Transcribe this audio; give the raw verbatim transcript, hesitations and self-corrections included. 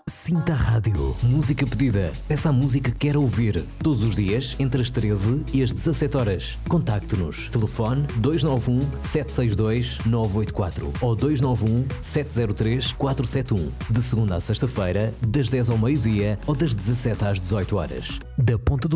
Sinta a Rádio. Música pedida. Peça a música que quer ouvir. Todos os dias, entre as treze e as dezassete horas. Contacte-nos. Telefone dois nove um, sete seis dois, nove oito quatro ou dois nove um, sete zero três, quatro sete um. De segunda a sexta-feira, das dez ao meio-dia ou das dezassete às dezoito horas. Da Ponta do